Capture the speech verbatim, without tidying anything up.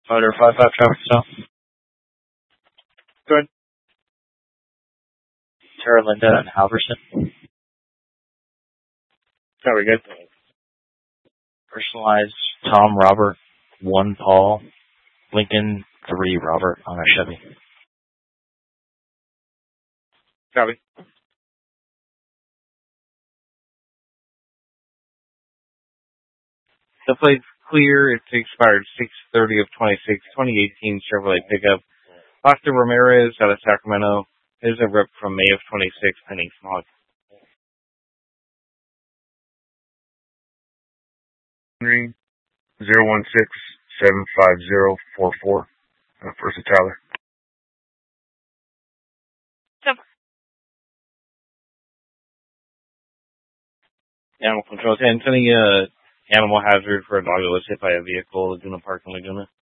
Motor five five traffic stop. Good. Tara Linda and Halverson. Very good. Personalized Tom Robert one Paul Lincoln three Robert on a Chevy. Copy. The plate's clear. It's expired six thirty of twenty-six, twenty eighteen Chevrolet pickup. Oscar Ramirez out of Sacramento. Is a rip from May of twenty-six, pending smog. zero one six seven five zero four four. Uh, first to Tyler. Animal control. Anthony, uh, animal hazard for a dog that was hit by a vehicle, Laguna Park in Laguna.